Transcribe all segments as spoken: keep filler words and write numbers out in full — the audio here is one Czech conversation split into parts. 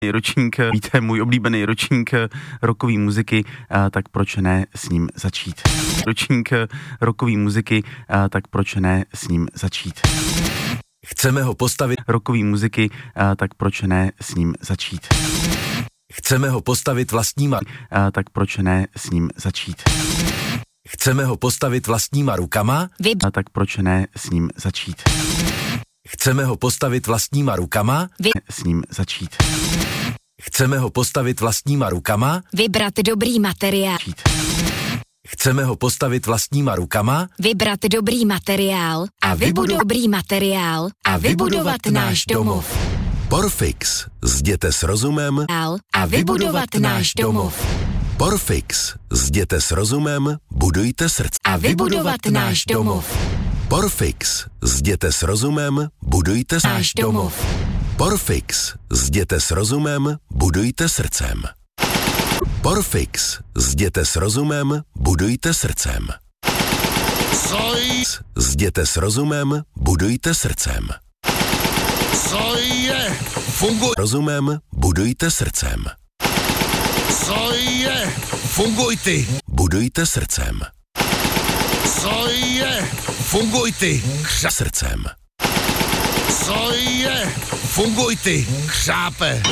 ročník, víte, můj oblíbený ročník rockové muziky, tak proč ne s ním začít. Ročník rockové muziky, tak proč ne s ním začít. Chceme ho postavit rockové muziky, tak proč ne s ním začít. Chceme ho postavit vlastníma, tak proč ne s ním začít. Chceme ho postavit vlastníma rukama, Vy... tak proč ne s ním začít. Chceme ho postavit vlastníma rukama, Vy... s ním začít. Chceme ho postavit vlastníma rukama, Vybrat dobrý materiál. Chceme ho postavit vlastníma rukama, Vybrat dobrý materiál a vybudovat dobrý materiál a vybudovat náš domov. Porfix, zděte s rozumem A vybudovat náš domov. Porfix, zděte s rozumem, budujte srdce. A vybudovat náš domov. Porfix, zděte s rozumem, budujte srdce. Náš domov. Porfix, zděte s rozumem, budujte srdcem. Porfix, zděte s rozumem, budujte srdcem. Co je? Zděte s rozumem, budujte srdcem. Co je? Funguj. Rozumem, budujte srdcem. Co je? Funguj ty. Budujte srdcem. Co je? Funguj ty. Křa- Srdcem. Co je? Funguj ty. Křápe.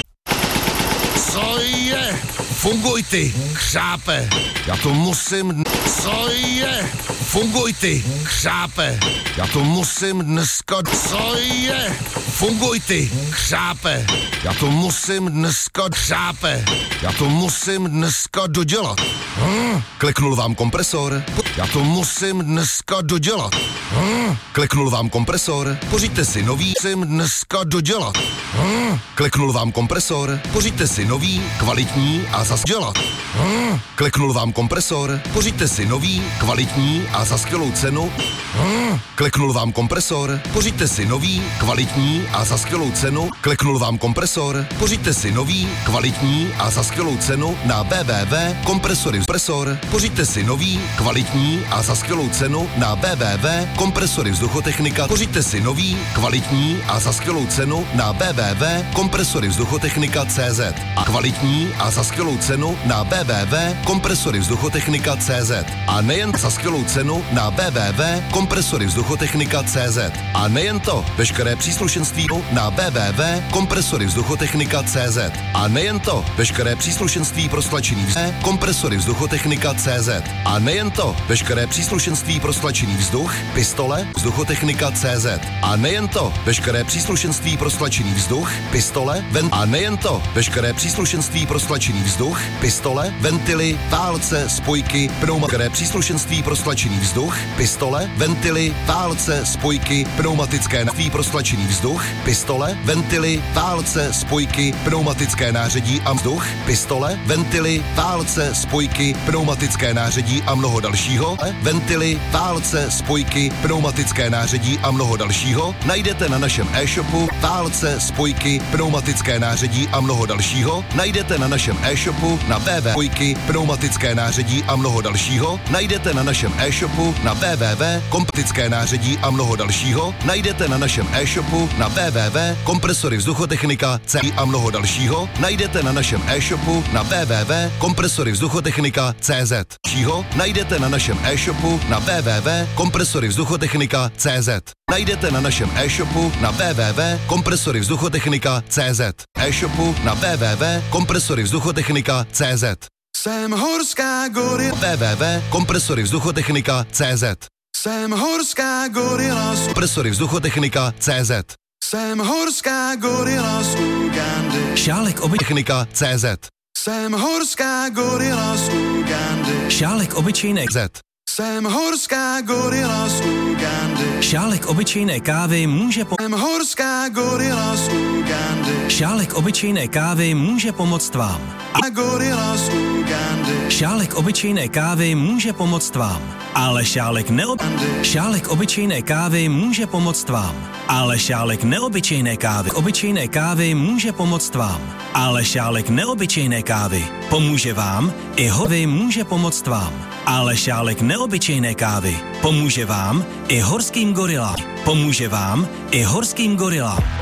Co je? Funguj ty. Křápe. Já to musím. Co je? Funguj ty. Křápe. Já to musím dneska. Co je? Funguj ty. Křápe. Já to musím dneska. Křápe. Já to musím dneska dodělat. Hm? Kliknul vám kompresor. Já to musím dneska dodělat. Hm? Kliknul vám kompresor. Pořiďte si nový. Musím dneska dodělat. Hm? Kliknul vám kompresor. Pořiďte si nový, kvalitní a zas dělat. Hm? Kliknul vám kompresor. Pořiďte si nový, kvalitní a za skvělou cenu. Hm? Kliknul vám kompresor. Pořiďte si nový, kvalitní a za skvělou cenu. Kliknul vám kompresor. Pořiďte si nový, kvalitní a za skvělou cenu na w w w tečka kompresory kompresor. Pořiďte si nový, kvalitní a za skvělou cenu na w w w tečka kompresory vzduchotechnika. Pořiďte si nový, kvalitní a za skvělou cenu na w w w tečka kompresory vzduchotechnika tečka c z a kvalitní a za skvělou cenu na w w w tečka kompresory vzduchotechnika tečka c z a nejen za skvělou cenu na w w w tečka kompresory vzduchotechnika tečka c z a nejen to, veškeré příslušenství na w w w tečka kompresory vzduchotechnika tečka c z a nejen to, veškeré příslušenství pro stlačený vzduch kompresory vzduchotechnika tečka c z a nejen to, veškeré příslušenství pro stlačený vzduch pistole vzduchotechnika tečka c z a nejen to, veškeré příslušenství pro stlačený vzduch pistole ven a nejen to, veškeré příslušenství pro stlačený vzduch pistole ventily válce spojky pneumatické příslušenství pro stlačený vzduch pistole ventily válce spojky pneumatické nářadí pro stlačený vzduch pistole ventily válce spojky pneumatické nářadí a vzduch pistole ventily válce spojky pneumatické nářadí a mnoho dalšího ventily válce spojky pneumatické nářadí a mnoho dalšího najdete na našem e-shopu válce spojky pneumatické nářadí a mnoho dalšího najdete na našem e-shopu na www spojky pneumatické nářadí a mnoho dalšího najdete na našem e-shopu na www kompatické nářadí a mnoho dalšího najdete na našem e-shopu na www kompresory vzduchotechnika C a mnoho dalšího najdete na našem e-shopu na www kompresory vzduchotechnika tečka c z dalšího najdete na našem e-shopu na www kompresory vzduchotechnika tečka c z najdete na našem e-shopu na www kompresory vzduchotechnika tečka c z e-shopu na www kompresory vzduchotechnika tečka c z Jsem horská gorila. www kompresory vzduchotechnika tečka c z Jsem horská gorila. kompresory vzduchotechnika tečka c z Jsem horská gorila z Ugandy. Šálek obyčejná tečka c z Jsem horská gorila z Ugandy. Šálek obyčejné Z Jsem horská gorila z Ugandy. Šálek obyčejné kávy může po... Jsem horská gorila z Ugandy. Šálek obyčejné kávy může pomoct vám. A gorila z Ugandy. Šálek obyčejné kávy může pomoct vám. Ale šálek neob... Šálek obyčejné kávy může pomoct vám. Ale šálek neobyčejné kávy. Obyčejné kávy může pomoct vám. Ale šálek neobyčejné kávy pomůže vám i hovy může pomoct vám. Ale šálek neobyčejné kávy pomůže vám i horským gorilám. Pomůže vám i horským gorilám.